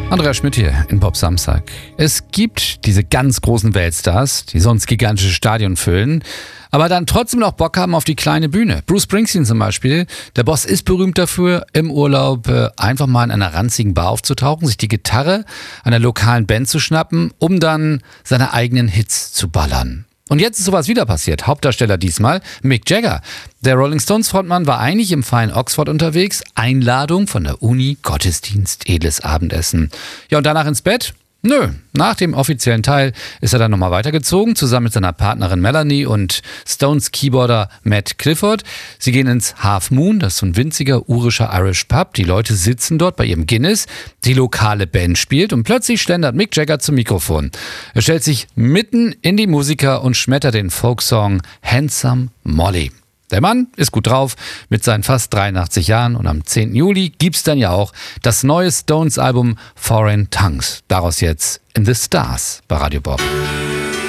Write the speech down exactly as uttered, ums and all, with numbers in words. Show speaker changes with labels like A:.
A: Andreas Schmidt hier in Pop Samstag. Es gibt diese ganz großen Weltstars, die sonst gigantische Stadien füllen, aber dann trotzdem noch Bock haben auf die kleine Bühne. Bruce Springsteen zum Beispiel. Der Boss ist berühmt dafür, im Urlaub äh, einfach mal in einer ranzigen Bar aufzutauchen, sich die Gitarre einer lokalen Band zu schnappen, um dann seine eigenen Hits zu ballern. Und jetzt ist sowas wieder passiert. Hauptdarsteller diesmal Mick Jagger. Der Rolling Stones Frontmann war eigentlich im feinen Oxford unterwegs. Einladung von der Uni, Gottesdienst, edles Abendessen. Ja, und danach ins Bett? Nö, nach dem offiziellen Teil ist er dann nochmal weitergezogen, zusammen mit seiner Partnerin Melanie und Stones Keyboarder Matt Clifford. Sie gehen ins Half Moon, das ist so ein winziger urischer Irish Pub. Die Leute sitzen dort bei ihrem Guinness, die lokale Band spielt und plötzlich schlendert Mick Jagger zum Mikrofon. Er stellt sich mitten in die Musiker und schmettert den Folksong Handsome Molly. Der Mann ist gut drauf mit seinen fast dreiundachtzig Jahren und am zehnten Juli gibt's dann ja auch das neue Stones-Album Foreign Tongues. Daraus jetzt In the Stars bei Radio Bob.